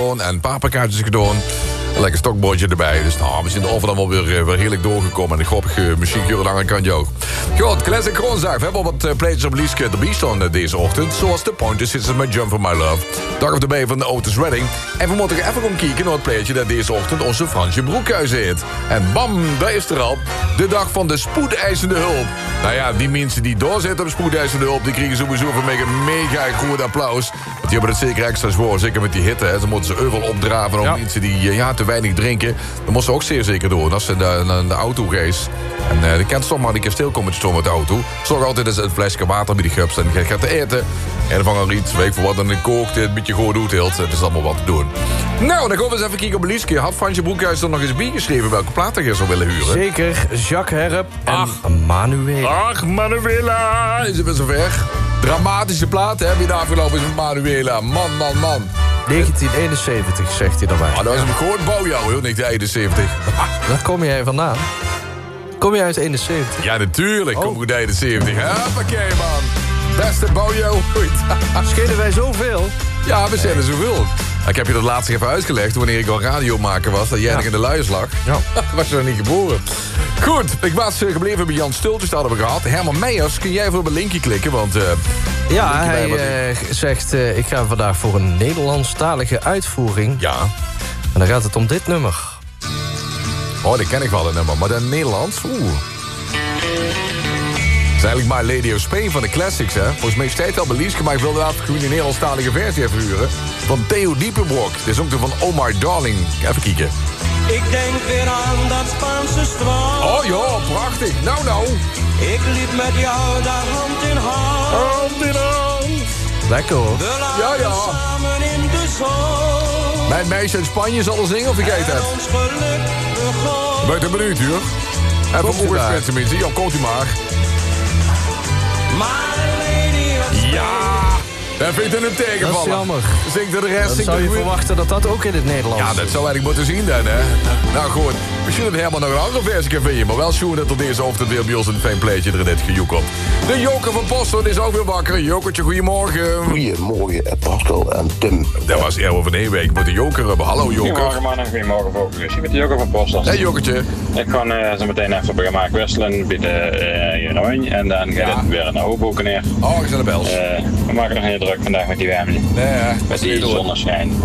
gedaan en paprikaatjes gedaan. Een lekker stokbroodje erbij. Dus we zijn er over dan wel weer heerlijk doorgekomen. En een grappige muziek aan de kantje ook. Goed, Classic Kronzak. We hebben al wat plaatjes op Lieske erbij staan deze ochtend. Zoals The Pointer Sisters met Jump For My Love. Dag of the Bay van Otis Redding. En we moeten even gaan kijken naar het plaatje dat deze ochtend onze Fransje Broekhuis heet. En bam, daar is er al. De dag van de spoedeisende hulp. Nou ja, die mensen die doorzitten op spoedeisende hulp, die krijgen sowieso van een mega goed applaus. Want die hebben het zeker extra zwaar. Zeker met die hitte. Hè. Ze moeten ze euvel opdraven. Ook mensen die te weinig drinken. Dat moesten ze ook zeer zeker doen. Als ze naar de auto race. En de kent toch maar een keer stil komen te staan met de auto. Zorg altijd eens een flesje water bij die gups. En je gaat te eten. En van al iets, weet voor wat, dan kookt het, een beetje goed doet hield. Het is allemaal wat te doen. Nou, dan gaan we eens even kijken op Lieske. Had Fransje Broekhuis er nog eens bijgeschreven welke plaat hij zou willen huren? Zeker, Jacques Herp en Manuela. Ach, Manuela, is het weer zover? Dramatische plaat, hè, wie de afgelopen is met Manuela. Man. 1971, zegt hij daarbij. Dat was een groot bouwjaar, hoor, 1971. Daar kom jij vandaan. Kom je uit 71? Ja, natuurlijk kom ik uit 71. Hoppakee, man. Beste bouwjaar ooit. Schelen wij zoveel? Ja, we zijn er zoveel. Ik heb je dat laatst even uitgelegd, wanneer ik al radiomaker was, dat jij nog in de luiers lag. Ja. Was je nog niet geboren. Goed, ik was gebleven bij Jan Stultjes, dat hebben we gehad. Herman Meijers, kun jij even op een linkje klikken, want... hij zegt, ik ga vandaag voor een Nederlandstalige uitvoering. Ja. En dan gaat het om dit nummer. Oh, dat ken ik wel, dat nummer, maar dan Nederlands, Het is eigenlijk My Lady of Spain van de classics, hè. Volgens mij steeds het al beliesk, maar ik wilde later gewoon een Nederlandstalige versie even huren. Van Theo Diepenbrok. Dit is ook de van Oh My Darling. Even kijken. Ik denk weer aan dat Spaanse strand. Oh ja, prachtig. Nou. Ik liep met jou daar hand in hand. Hand in hand. Lekker, hoor. We lagen samen in de zon. Mijn meisje in Spanje zal er zingen of vergeet het? Ons geluk begon. Buiten een minuut, hoor. Even voor moeilijk mensen. Ja, komt u maar. Ja, daar vind je hem tegenvallen. Dat is jammer. Zingt er de rest. Dan zou je verwachten dat dat ook in het Nederlands is. Ja, dat zou eigenlijk moeten zien dan, hè. Nou goed, misschien dat helemaal nog een andere versie kan vinden. Maar wel schoon dat er deze ochtend weer bij ons een fijn pleetje er net gejoekeld. De Joker van Postel is ook weer wakker. Jokertje, goedemorgen. Goedemorgen, Pascal en Tim. Dat was Erwin van Ewijk met de Joker hebben. Hallo, Joker. Goedemorgen, mannen. Goedemorgen, Vogelus. Ik ben de Joker van Postel. Hey, Jokertje. Ik ga zo meteen even bij Gemaak wisselen bij de Jeroen. En dan gaat het weer naar Hoboken neer. Oh, ik ben de bels. We maken nog heel druk vandaag met die warmte. Nee, met die zonneschijn.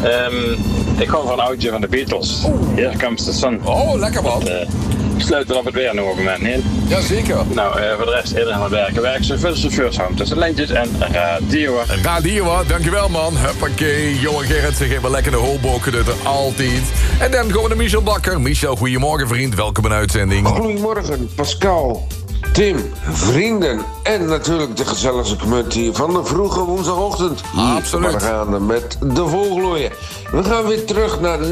Ik ga voor een oudje van de Beatles. Here Comes the Sun. Oh, lekker man. Sluiten op het weer nu op het moment heen. Jazeker. Nou, voor de rest iedereen aan het werken. Werk zoveel chauffeurs houden tussen Lentjes en Radio. Radio, dankjewel man. Huppakee, Johan Gerrit, ze geven lekker de Hoboken er altijd. En dan gaan we naar Michel Bakker. Michel, goedemorgen vriend, welkom in de uitzending. Goedemorgen Pascal, Tim, vrienden en natuurlijk de gezellige community van de vroege woensdagochtend. Absoluut. We gaan met de Vogelooien. We gaan weer terug naar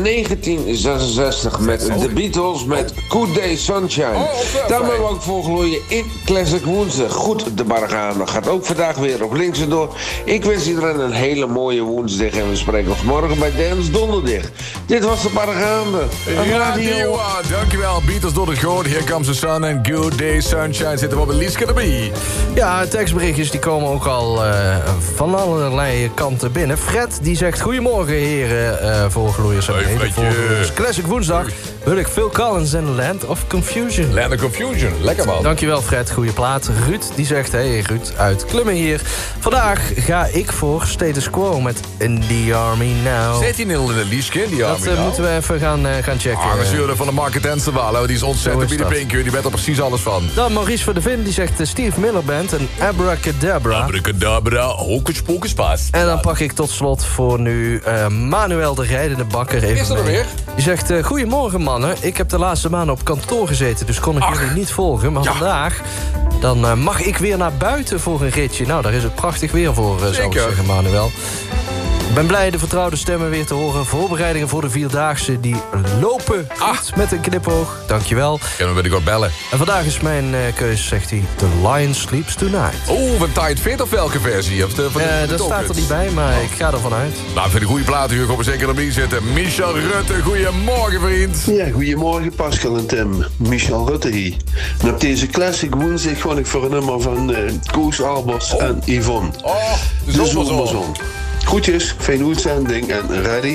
1966 met de Beatles met Good Day Sunshine. Daar hebben we ook Vogelooien in Classic Woensdag. Goed, de Bargaande gaat ook vandaag weer op links en door. Ik wens iedereen een hele mooie woensdag en we spreken ons morgen bij Dance Donderdag. Dit was de Bargaande. Radio, dankjewel. Beatles door de goot. Here Comes the Sun and Good Day Sunshine. Zitten we op een Lieske erbij. Ja, tekstberichtjes die komen ook al van allerlei kanten binnen. Fred die zegt goedemorgen heren. Voorgloeiers en mede-voorgloeiers. Classic Woensdag wil ik Phil Collins en Land of Confusion. Land of Confusion, lekker man. Dankjewel Fred, goede plaat. Ruud die zegt, hey Ruud uit Klummen hier. Vandaag ga ik voor Status Quo met In the Army Now. Zit hij nul in de Lieske, in die Army Dat moeten we even gaan checken. We sturen van de Market Ensenwalen, die is ontzettend bij de pinker. Die weet er precies alles van. Dan Maurice van der Vin, die zegt de Steve Miller Band en Abracadabra. Abracadabra, hocus pocus pas. En dan pak ik tot slot voor nu Manuel de Rijdende Bakker even is er weer? Die zegt, goedemorgen mannen, ik heb de laatste maanden op kantoor gezeten, dus kon ik jullie niet volgen. Maar vandaag, dan mag ik weer naar buiten voor een ritje. Nou, daar is het prachtig weer voor, zou ik zeggen, Manuel. Ik ben blij de vertrouwde stemmen weer te horen. Voorbereidingen voor de Vierdaagse, die lopen goed met een knipoog. Dankjewel. Kunnen we binnenkort bellen. En vandaag is mijn keuze, zegt hij, The Lion Sleeps Tonight. Van Tide Fit of welke versie? Dat staat er niet bij, maar ik ga ervan uit. Nou, vind ik een goede plaat, Hugo. We zeker erbij zitten. Michel Rutte, goedemorgen vriend. Ja, goedemorgen Pascal en Tim. Michel Rutte hier. En op deze Classic Woensdag ga ik voor een nummer van Koos Albers en Yvonne. De Zomerzon. Groetjes, fijne uitzending en ready.